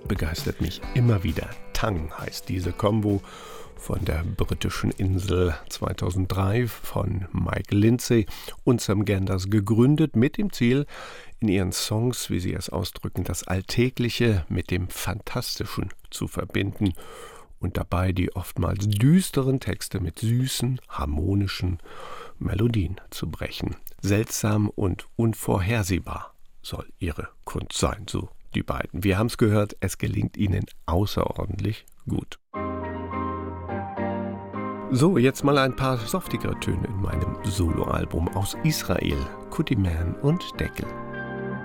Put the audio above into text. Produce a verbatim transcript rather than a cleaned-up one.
begeistert mich immer wieder. Tang heißt diese Combo von der britischen Insel, zweitausenddrei von Mike Lindsay und Sam Genders gegründet, mit dem Ziel, in ihren Songs, wie sie es ausdrücken, das Alltägliche mit dem Fantastischen zu verbinden und dabei die oftmals düsteren Texte mit süßen, harmonischen Melodien zu brechen. Seltsam und unvorhersehbar soll ihre Kunst sein, so die beiden. Wir haben es gehört, es gelingt ihnen außerordentlich gut. So, jetzt mal ein paar softigere Töne in meinem Soloalbum aus Israel. Kutiman und Deckel.